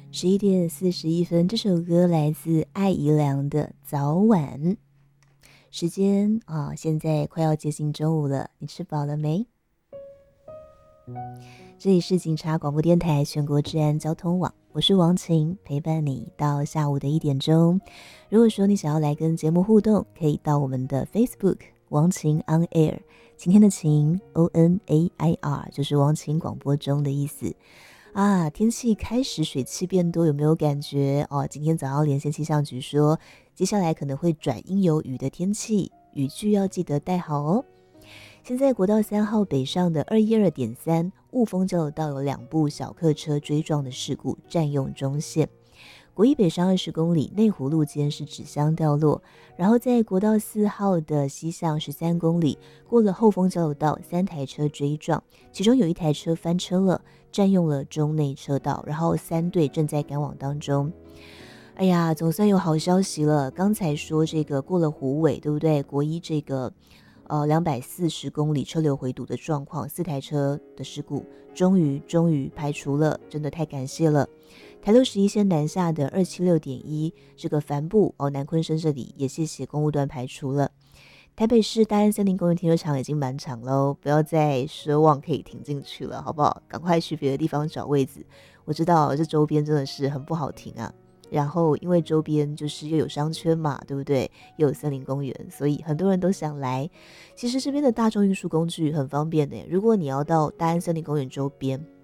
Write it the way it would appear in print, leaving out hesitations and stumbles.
11点41分，这首歌来自艾怡良的《早晚》。时间现在快要接近中午了，你吃饱了没？这里是警察广播电台全国治安交通网，我是王晴，陪伴你到下午的1点钟。如果说你想要来跟节目互动，可以到我们的 Facebook 王晴 On Air， 晴天的晴 ONAIR 就是王晴广播中的意思啊。天气开始水汽变多，有没有感觉今天早上连线气象局说，接下来可能会转阴有雨的天气，雨具要记得带好哦。现在国道3号北上的212.3雾峰交流道有2部小客车追撞的事故，占用中线。国一北上20公里，内湖路肩是纸箱掉落，然后在国道4号的西向13公里，过了后峰交流道，3台车追撞，其中有1台车翻车了，占用了中内车道，然后3队正在赶往当中。哎呀，总算有好消息了，刚才说这个过了虎尾，对不对？国一这个240公里车流回堵的状况，4台车的事故终于排除了，真的太感谢了。台611线南下的276.1这个帆布南昆生这里也谢谢公务段排除了。台北市大安森林公园停车场已经满场喽，不要再奢望可以停进去了，好不好？赶快去别的地方找位置。我知道这周边真的是很不好停啊，然后因为周边就是又有商圈嘛，对不对？又有森林公园，所以很多人都想来。其实这边的大众运输工具很方便的，如果你要到大安森林公园周边，